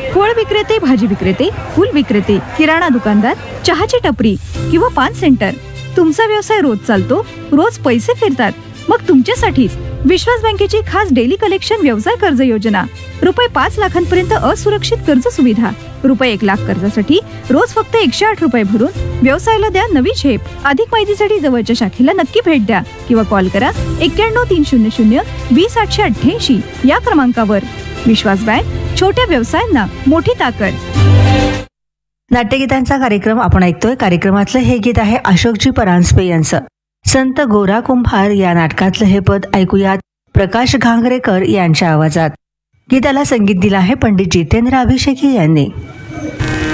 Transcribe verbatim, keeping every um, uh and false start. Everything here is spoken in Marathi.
फळ विक्रेते, भाजी विक्रेते, फूल विक्रेते, किराणा दुकानदार, चहाची टपरी किंवा पान सेंटर, तुमचा व्यवसाय रोज चालतो, रोज पैसे फिरतात, मग तुमच्यासाठीच विश्वास बँकेची खास डेली कलेक्शन व्यवसाय कर्ज योजना. रुपये पाच लाखांपर्यंत असुरक्षित कर्ज सुविधा. रुपये एक लाख कर्जासाठी रोज फक्त एकशे आठ रुपये भरून व्यवसायाला द्या नवी झेप. अधिक माहितीसाठी जवळच्या शाखेला नक्की भेट द्या किंवा कॉल करा एक्क्याण्णव तीन शून्य शून्य वीस आठशे अठ्ठ्याऐंशी या क्रमांकावर. विश्वास बँक, छोट्या व्यवसायांना मोठी ताकद. नाट्यगीतांचा कार्यक्रम आपण ऐकतोय. कार्यक्रमातलं हे गीत आहे अशोकजी परांजपे यांचं. संत गोरा कुंभार या नाटकातलं हे पद ऐकूयात प्रकाश घांगरेकर यांच्या आवाजात. गीताला संगीत दिलं आहे पंडित जितेंद्र अभिषेकी यांनी.